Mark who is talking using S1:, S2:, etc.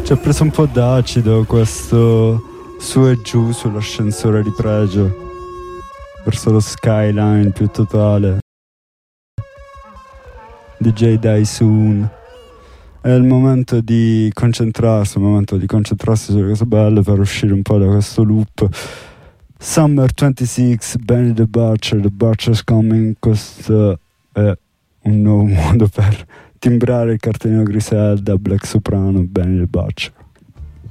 S1: Ci ha preso un po' d'acido questo su e giù sull'ascensore di pregio verso lo skyline più totale. DJ Daisun. È il momento di concentrarsi, sulle cose belle per uscire un po' da questo loop. Summer 26, Benny the Butcher's Coming. Questo è un nuovo modo per timbrare il cartellino Griselda, Black Soprano, Benny the Butcher.